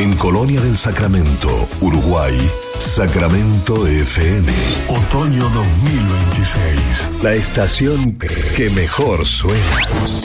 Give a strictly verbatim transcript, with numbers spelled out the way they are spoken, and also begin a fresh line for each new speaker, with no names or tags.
En Colonia del Sacramento, Uruguay, Sacramento F M. Otoño dos mil veintiséis. La estación que mejor suena.